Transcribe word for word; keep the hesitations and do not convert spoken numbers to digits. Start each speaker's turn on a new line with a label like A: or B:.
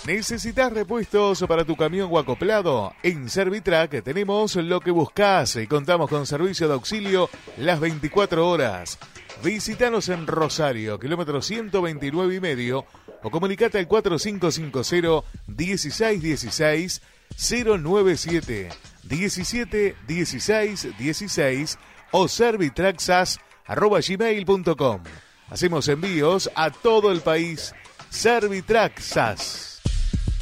A: ¿Necesitas repuestos para tu camión o acoplado? En Servitrack tenemos lo que buscas y contamos con servicio de auxilio las veinticuatro horas. Visítanos en Rosario, kilómetro ciento veintinueve y medio, o comunicate al cuatro cinco cinco cero, dieciséis dieciséis, cero nueve siete, diecisiete dieciséis dieciséis o servitracksas arroba gmail punto com. Hacemos envíos a todo el país. Servitracksas.